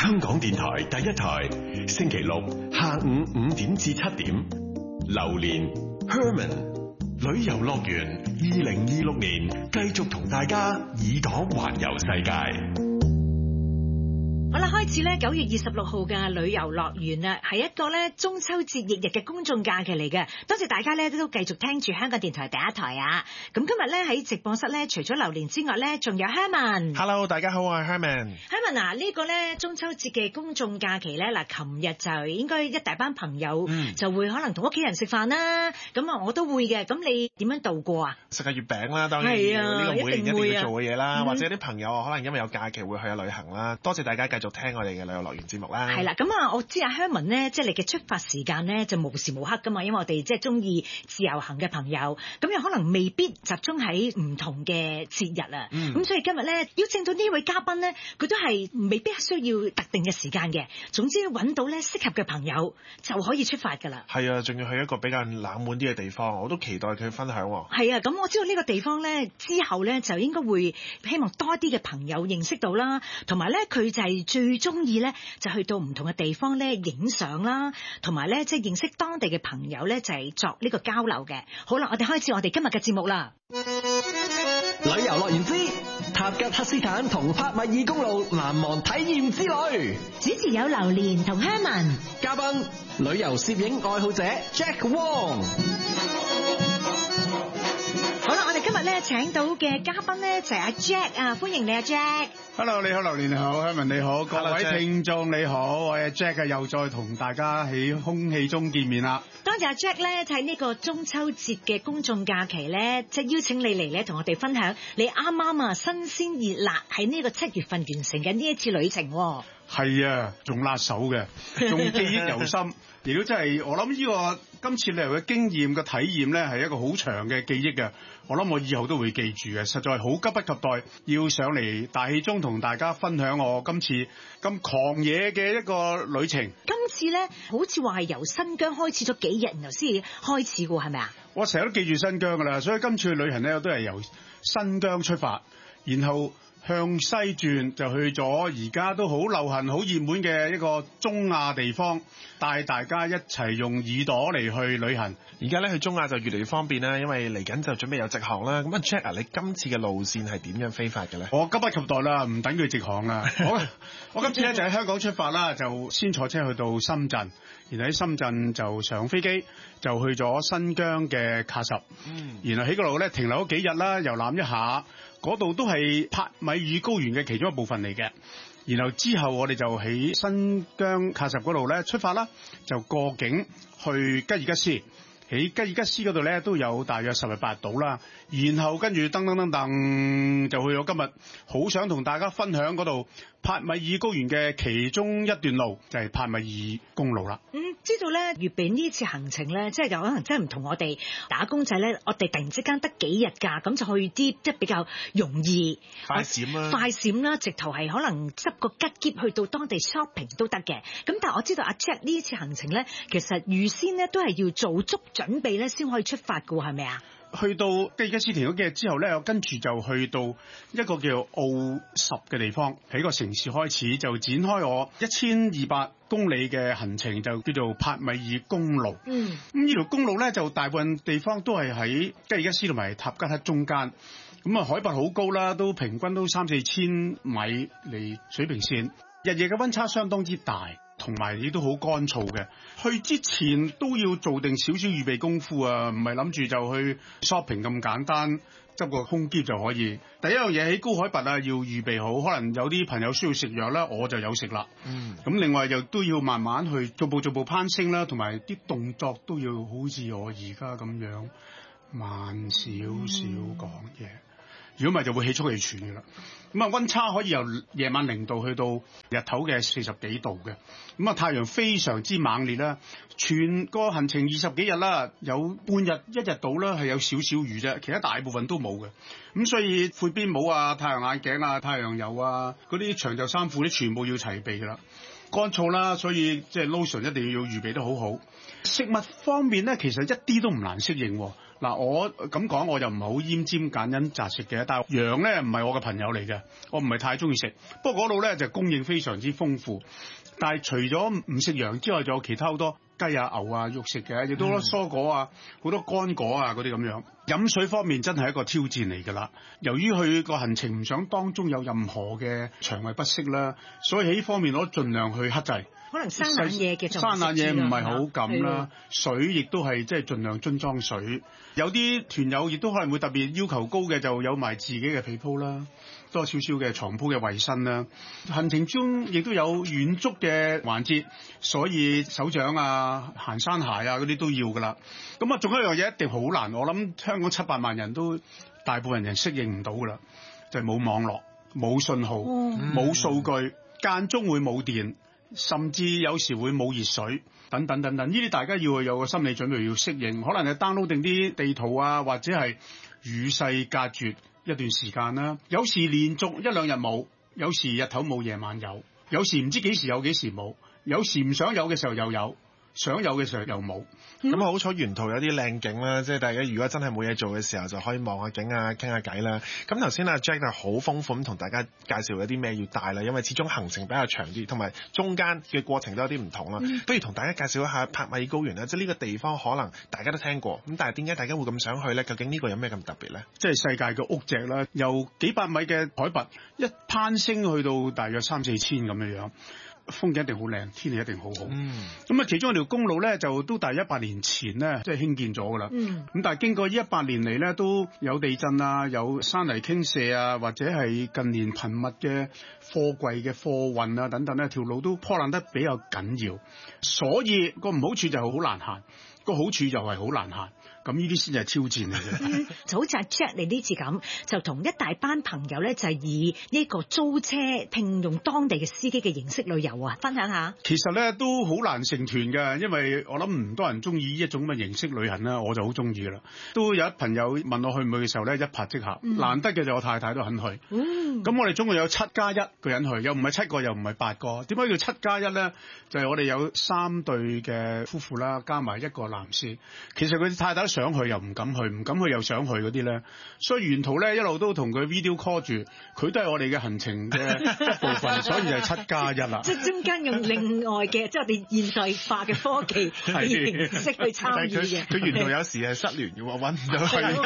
香港電台第一台，星期六下午5點至7點，榴蓮 Herman 旅遊樂園2026年繼續同大家耳朵環遊世界。 好啦，開始咧9月26號嘅旅遊樂園啊，係一個咧中秋節翌日嘅公眾假期嚟嘅。多謝大家咧都繼續聽住香港電台第一台啊！咁今日咧喺直播室咧，除咗榴蓮之外咧，仲有 Herman。Hello， 大家好，我係 Herman。 Herman 啊，呢個咧中秋節嘅公眾假期咧，嗱，琴日就應該一大班朋友就會可能同屋企人食飯啦。咁啊，我都會嘅。咁你點樣度過啊？ 食下月餅啦，當然呢個每年一定要做嘅嘢啦。或者啲朋友可能因為有假期會去下旅行啦。多謝大家繼續聽我哋嘅旅遊樂園節目啦。 係啦，咁啊，我知阿 Herman 咧，即係你嘅出發時間咧就無時無刻噶嘛，因為我哋即係中意自由行嘅朋友，咁又可能未必集中喺唔同嘅節日啊。咁所以今日咧邀請到呢位嘉賓咧，佢都係未必需要特定嘅時間嘅，總之揾到咧適合嘅朋友就可以出發噶啦。 係啊，仲要去一個比較冷門啲嘅地方，我都期待佢分享。 係啊，咁我知道呢個地方咧之後咧就應該會希望多啲嘅朋友認識到啦，同埋咧佢就係最中意咧就去到唔同嘅地方咧影相啦，同埋咧即係認識當地嘅朋友咧就係作呢個交流嘅。好啦，我哋開始我哋今日嘅節目啦。 旅遊樂園之塔吉克斯坦同帕米爾公路難忘體驗之旅， 主持有榴蓮同 Herman， 嘉賓旅遊攝影愛好者 Jack Wong。 好啦，我哋今日咧請到嘅嘉賓咧就係阿 Jack 啊，歡迎你阿 Jack。Hello， 你好，榴蓮你好 ，Herman 你好，各位 Hello， 聽眾你好，我係 Jack 啊，又再同大家喺空氣中見面啦。 多謝阿 Jack 咧，喺呢個中秋節嘅公眾假期咧，即係邀請你嚟咧，同我哋分享你啱啱啊新鮮熱辣喺呢個7月份完成嘅呢一次旅程。 係啊，仲辣手嘅，仲記憶猶新，亦都真係我諗呢個今次旅遊嘅經驗嘅體驗咧，係一個好長嘅記憶嘅。我諗我以後都會記住嘅，實在好急不及待要上嚟大氣中同大家分享我今次咁狂野嘅一個旅程。 今次咧好似話係由新疆開始咗幾日，然後先開始嘅，係咪啊？ 我成日都記住新疆噶啦，所以今次嘅旅行咧都係由新疆出發，然後向西轉就去咗而家都好流行、好熱門嘅一個中亞地方，帶大家一齊用耳朵嚟去旅行。 而家咧去中亞就越嚟越方便啦，因為嚟緊就準備有直航啦。咁啊 Jack 啊，你今次嘅路線係點樣飛法嘅咧？ 我急不及待啦，唔等佢直航啦。我今次咧就喺香港出發啦，就先坐車去到深圳，然後喺深圳就上飛機就去咗新疆嘅喀什，然後喺嗰度咧停留咗幾日啦，遊覽一下。嗰度都係帕米爾高原嘅其中一部分嚟嘅，然後之後我哋就喺新疆喀什嗰度咧出發啦，就過境去吉爾吉斯，喺吉爾吉斯嗰度咧都有大約10日8日到啦，然後跟住噔就去咗今日好想同大家分享嗰度帕米爾高原嘅其中一段路，就係帕米爾公路啦。 知道咧預備呢次行程咧，即係有可能真係唔同我哋打工仔咧，我哋突然之間得幾日假，咁就去啲即係比較容易快閃啦，直頭係可能執個吉喼去到當地 shopping 都得嘅。咁但係我知道阿 Jack 呢次行程咧，其實預先咧都係要做足準備咧先可以出發㗎喎，係咪啊？ 去到吉爾吉斯停咗幾日之後咧，我跟住就去到一個叫奧什嘅地方，喺個城市開始就展開我1200公里嘅行程，就叫做帕米爾公路。咁呢條公路咧就大部分地方都係喺吉爾吉斯同埋塔吉克中間，咁啊海拔好高啦，都平均都3-4千米離水平線，日夜嘅溫差相當之大。同埋亦都好乾燥嘅，去之前都要做定少少預備功夫啊，唔係諗住就去 shopping 咁簡單，執個空喼就可以。第一樣嘢喺高海拔啊，要預備好，可能有啲朋友需要食藥啦，我就有食啦。咁另外又都要慢慢去逐步攀升啦，同埋啲動作都要好似我而家咁樣慢少少講嘢。如果唔係就會氣促氣喘嘅啦。咁啊溫差可以由夜晚0度去到日頭嘅40幾度嘅。咁啊太陽非常之猛烈啦。全個行程20幾日啦，有半日1日到啦係有少少雨啫，其他大部分都冇嘅。咁所以闊邊帽啊、太陽眼鏡啊、太陽油啊、嗰啲長袖衫褲啲全部要齊備㗎啦。乾燥啦，所以即係 lotion 一定要預備得好好。食物方面咧，其實一啲都唔難適應喎。 嗱，我咁講我就唔係好奄尖揀飲擇食嘅，但係羊咧唔係我嘅朋友嚟嘅，我唔係太中意食。不過嗰度咧就供應非常之豐富，但係除咗唔食羊之外，仲有其他好多雞啊、牛啊肉食嘅，亦都好多蔬果啊、好多乾果啊嗰啲咁樣。飲水方面真係一個挑戰嚟㗎啦。由於佢個行程唔想當中有任何嘅腸胃不適啦，所以喺呢方面我都盡量去克制。 可能生冷嘢嘅生冷嘢唔係好咁啦，水亦都係即係盡量樽裝水。有啲團友亦都可能會特別要求高嘅，就有埋自己嘅被鋪啦，多少少嘅床鋪嘅衞生啦。行程中亦都有遠足嘅環節，所以手掌啊、行山鞋啊嗰啲都要㗎啦。咁啊，仲有一樣嘢一定好難，我諗香港700萬人都大部分人適應唔到㗎啦，就係冇網絡、冇信號、冇數據，間中會冇電。甚至有時會冇熱水等等等等，呢啲大家要有個心理準備要適應，可能係 download 定啲地圖啊，或者係與世隔絕一段時間啦。有時連續1-2日冇，有時日頭冇夜晚有，有時唔知幾時有幾時冇，有時唔想有嘅時候又有，想有嘅時候又冇。 咁好彩沿途有啲靚景啦，即係大家如果真係冇嘢做嘅時候，就可以望下景啊，傾下偈啦。咁頭先阿 Jack 就好豐富咁同大家介紹有啲咩要帶啦，因為始終行程比較長啲，同埋中間嘅過程都有啲唔同啦。不如同大家介紹一下帕米爾高原啦，即係呢個地方可能大家都聽過，咁但係點解大家會咁想去咧？究竟呢個有咩咁特別咧？即係世界嘅屋脊啦，由幾百米嘅海拔一攀升去到大約3-4千咁樣。風景一定好靚，天氣一定好好。咁啊，其中一條公路咧就都大約100年前咧，即係興建咗㗎啦。咁但係經過呢100年嚟咧，都有地震啊，有山泥傾瀉啊，或者係近年頻密嘅貨櫃嘅貨運啊等等咧，條路都破爛得比較緊要。所以個唔好處就係好難行，個好處又係好難行。咁呢啲先係挑戰嚟嘅。 就好似阿 Jack 你呢次咁，就同一大班朋友咧，就係以呢個租車聘用當地嘅司機嘅形式旅遊啊，分享下。 其實咧都好難成團嘅，因為我諗唔多人中意呢一種咁嘅形式旅行啦，我就好中意噶啦。都有一朋友問我去唔去嘅時候咧，一拍即合。難得嘅就我太太都肯去。咁我哋總共有7+1個人去，又唔係7個，又唔係8個。點解叫7+1咧？就係我哋有3對嘅夫婦啦，加埋1個男士。其實佢太太想去又唔敢去，唔敢去又想去嗰啲咧，所以沿途咧一路都同佢 video call 住，佢都係我哋嘅行程嘅一部分，所以就係7+1啦。 即係中間用另外嘅，即係我哋現代化嘅科技形式去參與嘅。 佢沿途有時係失聯嘅喎，揾唔到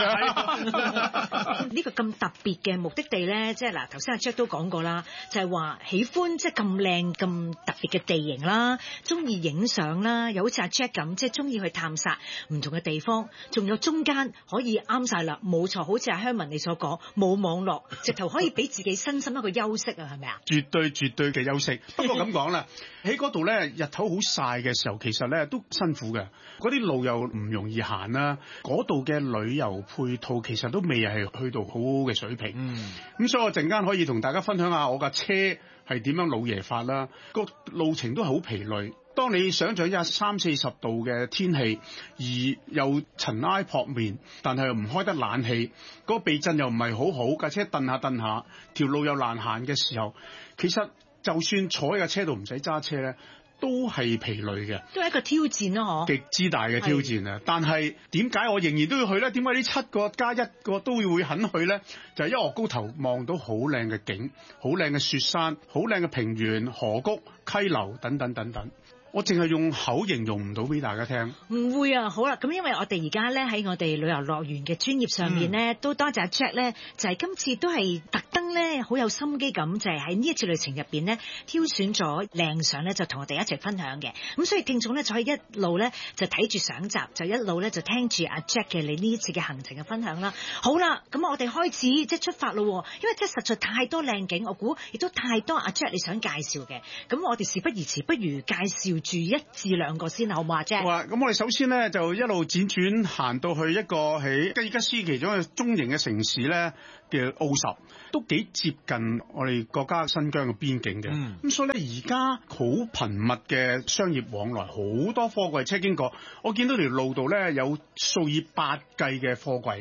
佢。 呢個咁特別嘅目的地咧，即係嗱頭先阿 Jack 都講過啦，就係話喜歡即係咁靚咁特別嘅地形啦，中意影相啦，又好似阿 Jack 咁，即係中意去探索唔同嘅地方。仲有中間可以啱晒啦，冇錯，好似阿 Herman 你所講，冇網絡，直頭可以俾自己身心一個休息啊，係咪啊？ 絕對嘅休息。不過咁講啦，喺嗰度咧，日頭好曬嘅時候，其實咧都辛苦嘅，嗰啲路又唔容易行啦，嗰度嘅旅遊配套其實都未係去到好好嘅水平。咁所以我陣間可以同大家分享下我架車係點樣老爺法啦，個路程都係好疲累。當你想象一下30-40度嘅天氣，而又塵埃撲面，但係又唔開得冷氣，嗰個避震又唔係好好，架車蹬下，條路又難行嘅時候，其實就算坐喺架車度唔使揸車咧，都係疲累嘅， 都係一個挑戰咯， 極之大嘅挑戰啊！但係點解我仍然都要去咧？點解呢7個加1個都會肯去咧？就係因為我高頭望到好靚嘅景，好靚嘅雪山，好靚嘅平原、河谷、溪流等等等等。我淨係用口形容唔到俾大家聽。 唔會啊，好啦，咁因為我哋而家咧喺我哋旅遊樂園嘅專業上面咧，都多謝阿 Jack 咧，就係今次都係特登咧好有心機咁，就係喺呢一次旅程入邊咧挑選咗靚相咧，就同我哋一齊分享嘅。咁所以聽眾咧就可以一路咧就睇住相集，就一路咧就聽住阿 Jack 嘅你呢一次嘅行程嘅分享啦。好啦，咁我哋開始即係出發咯，因為即係實在太多靚景，我估亦都太多阿 Jack 你想介紹嘅。咁我哋事不宜遲，不如介紹住1至2個先，好唔好啊 Jack？好啊， 咁我哋首先咧就一路輾轉行到去一個喺吉爾吉斯其中一個中型嘅城市咧嘅奧什，都幾接近我哋國家新疆嘅邊境嘅。咁所以咧而家好頻密嘅商業往來，好多貨櫃車經過，我見到條路度咧有數以百計嘅貨櫃。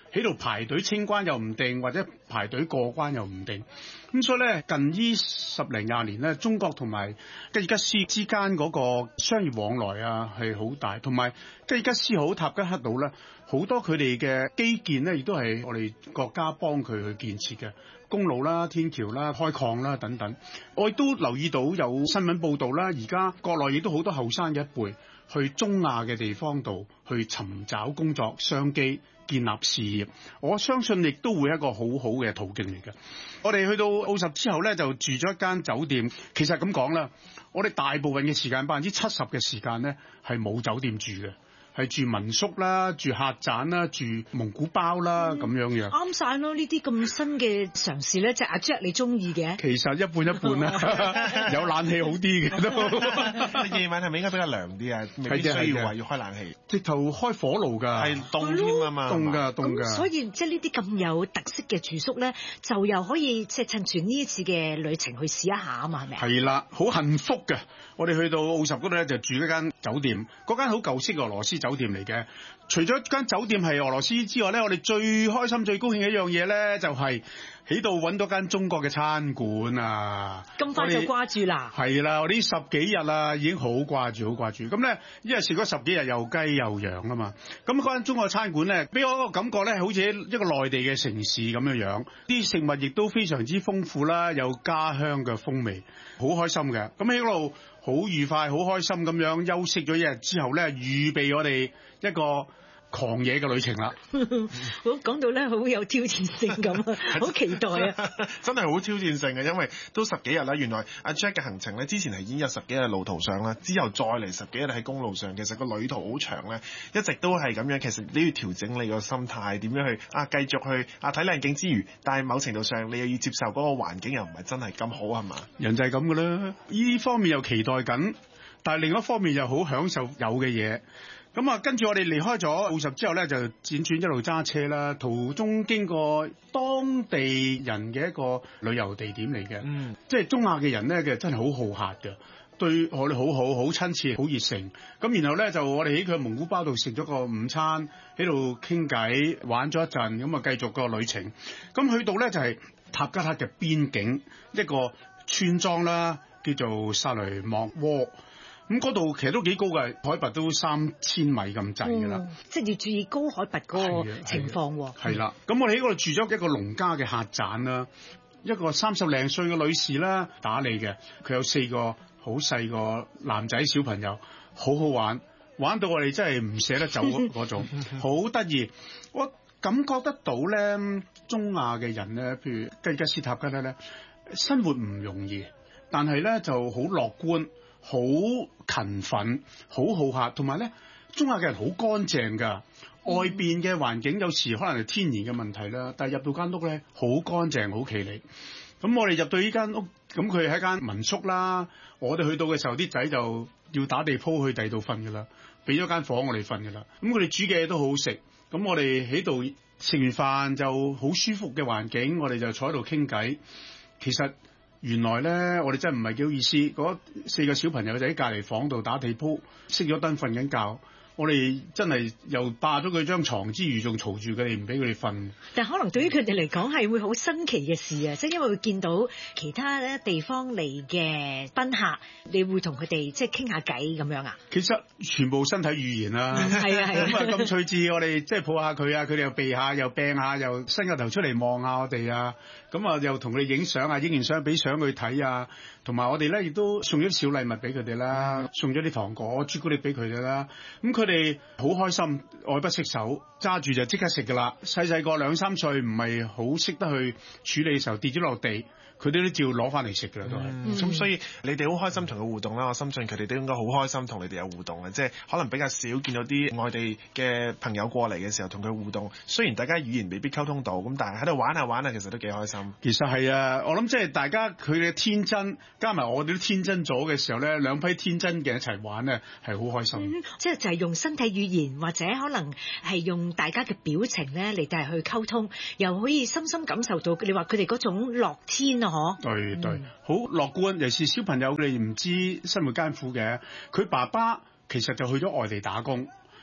喺度排隊清關又唔定，或者排隊過關又唔定。咁所以咧，近呢10零20年咧，中國同埋吉爾吉斯之間嗰個商業往來啊係好大，同埋吉爾吉斯好塔吉克島咧，好多佢哋嘅基建咧，亦都係我哋國家幫佢去建設嘅公路啦、天橋啦、開礦啦等等。我亦都留意到有新聞報道啦，而家國內亦都好多後生嘅一輩去中亞嘅地方度去尋找工作商機，建立事業。我相信亦都會係一個好好嘅途徑嚟嘅。我哋去到奧什之後咧，就住咗一間酒店。其實咁講啦，我哋大部分嘅時間70%嘅時間咧係冇酒店住嘅，係住民宿啦、住客棧啦、住蒙古包啦咁樣嘅。 啱晒咯！呢啲咁新嘅嘗試咧，即係阿 Jack 你中意嘅。 其實一半一半啦，有冷氣好啲嘅都。 夜晚係咪應該比較涼啲啊？未必需要話要開冷氣， 直頭開火爐㗎， 係凍添啊嘛， 凍㗎。 所以即係呢啲咁有特色嘅住宿咧，就又可以即係趁住呢一次嘅旅程去試一下啊嘛，係咪？ 係啦，好幸福嘅。我哋去到奧什嗰度咧，就住一間酒店，嗰間好舊式嘅俄羅斯酒店嚟嘅。除咗間酒店係俄羅斯之外咧，我哋最開心最高興嘅一樣嘢咧，就係喺度揾到間中國嘅餐館啊！ 咁快就掛住啦？ 係啦，我哋10幾日啊，已經好掛住。咁咧，因為食咗10幾日又雞又羊啊嘛。咁嗰間中國餐館咧，俾我一個感覺咧，好似一個內地嘅城市咁樣。啲食物亦都非常之豐富啦，有家鄉嘅風味，好開心嘅。咁喺嗰度好愉快、好開心咁樣休息咗一日之後咧，預備我哋一個狂野嘅旅程啦。 好講到咧，好有挑戰性咁啊，好期待啊！ 真係好挑戰性嘅，因為都10幾日啦。原來阿 Jack 嘅行程咧，之前係已經有10幾日路途上啦，之後再嚟10幾日喺公路上，其實個旅途好長咧，一直都係咁樣。其實你要調整你個心態，點樣去繼續去睇靚景之餘，但係某程度上你又要接受嗰個環境又唔係真係咁好係嘛？ 人就係咁噶啦，呢方面又期待緊，但係另一方面又好享受有嘅嘢。咁啊，跟住我哋離開咗奧什之後咧，就輾轉一路揸車啦，途中經過當地人嘅一個旅遊地點嚟嘅。即係中亞嘅人咧，其實真係好好客嘅，對我哋好好，好親切，好熱誠。咁然後咧，就我哋喺佢蒙古包度食咗個午餐，喺度傾偈玩咗一陣，咁啊繼續個旅程。咁去到咧就係塔吉克嘅邊境一個村莊啦，叫做薩雷莫窩。咁嗰度其實都幾高嘅，海拔都3000米咁滯㗎啦。 即係要注意高海拔嗰個情況喎。 係啦，咁我哋喺嗰度住咗一個農家嘅客棧啦，一個30零歲嘅女士啦打理嘅，佢有4個好細個男仔小朋友，好好玩，玩到我哋真係唔捨得走嗰種，好得意。我感覺得到咧，中亞嘅人咧，譬如吉爾吉斯塔吉克咧，生活唔容易，但係咧就好樂觀。好勤奮，好好客，同埋咧，中亞嘅人好乾淨㗎。外邊嘅環境有時可能係天然嘅問題啦，但係入到間屋咧，好乾淨，好企理。咁我哋入到呢間屋，咁佢係間民宿啦。我哋去到嘅時候，啲仔就要打地鋪去第二度瞓㗎啦，俾咗間房我哋瞓㗎啦。咁佢哋煮嘅嘢都好好食。咁我哋喺度食完飯就好舒服嘅環境，我哋就坐喺度傾偈。其實原來咧，我哋真係唔係幾好意思。嗰4個小朋友就喺隔離房度打地鋪，熄咗燈瞓緊覺。我哋真係又霸咗佢張床之餘，仲嘈住佢哋，唔俾佢哋瞓。 但可能對於佢哋嚟講係會好新奇嘅事啊！即係因為會見到其他咧地方嚟嘅賓客，你會同佢哋即係傾下偈咁樣啊？ 其實全部身體語言啦， 係啊係啊。 咁啊咁趣致，我哋即係抱下佢啊，佢哋又避下又病下，又伸個頭出嚟望下我哋啊。咁啊又同佢哋影相啊，影完相俾相佢睇啊。同埋我哋咧亦都送咗啲小禮物俾佢哋啦，送咗啲糖果、朱古力俾佢哋啦。咁佢哋好開心，愛不釋手，揸住就即刻食㗎啦。細細個2、3歲，唔係好識得去處理嘅時候跌咗落地，佢哋都照攞翻嚟食㗎啦，都係。 咁所以你哋好開心同佢互動啦，我相信佢哋都應該好開心同你哋有互動嘅，即係可能比較少見到啲外地嘅朋友過嚟嘅時候同佢互動。雖然大家語言未必溝通到，咁但係喺度玩下玩下，其實都幾開心。 其實係啊，我諗即係大家佢哋天真，加埋我哋都天真咗嘅時候咧，兩批天真嘅一齊玩咧，係好開心。 即係就係用身體語言或者可能係用大家嘅表情咧嚟到去溝通，又可以深深感受到你話佢哋嗰種樂天啊，嗬？ 對對，好樂觀。尤其是小朋友，佢哋唔知生活艱苦嘅，佢爸爸其實就去咗外地打工，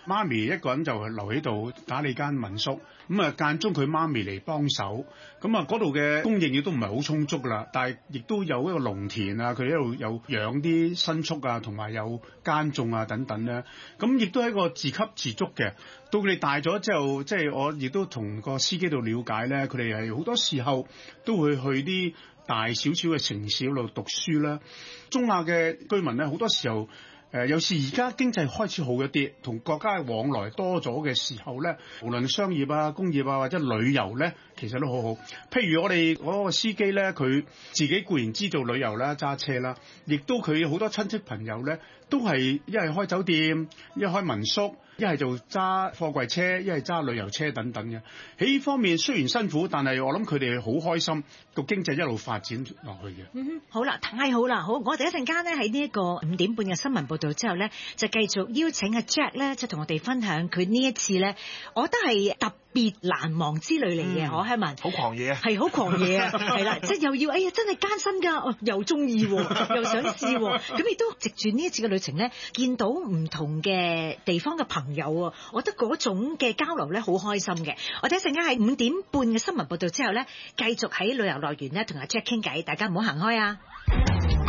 媽咪一個人就留喺度打理間民宿，咁啊間中佢媽咪嚟幫手，咁啊嗰度嘅供應亦都唔係好充足啦，但係亦都有一個農田啊，佢哋一路有養啲牲畜啊，同埋有耕種啊等等咧，咁亦都係一個自給自足嘅。到佢哋大咗之後，即係我亦都同個司機度了解咧，佢哋係好多時候都會去啲大少少嘅城市度讀書啦。中亞嘅居民咧，好多時候有時而家經濟開始好一啲，同國家嘅往來多咗嘅時候咧，無論商業啊、工業啊或者旅遊咧，其實都好好。譬如我哋嗰個司機咧，佢自己固然知道旅遊啦、揸車啦，亦都佢好多親戚朋友咧，都係一係開酒店，一係開民宿，一係就揸貨櫃車，一係揸旅遊車等等嘅。喺呢方面雖然辛苦，但係我諗佢哋好開心，個經濟一路發展落去嘅。 好啦，太好啦，好，我哋一陣間咧喺呢一個5點半嘅新聞報道之後咧，就繼續邀請阿 Jack 咧，就同我哋分享佢呢一次咧，我覺得係特別難忘之旅嚟嘅，可係文。 好狂野啊！ 係好狂野啊！係啦，即係又要，哎呀，真係艱辛㗎，又中意，又想試，咁亦都藉住呢一次嘅旅程咧，見到唔同嘅地方嘅朋友啊，我覺得嗰種嘅交流咧好開心嘅。我哋一陣間喺5點半嘅新聞報道之後咧，繼續喺旅遊樂園咧同阿 Jack 傾偈，大家唔好行開啊！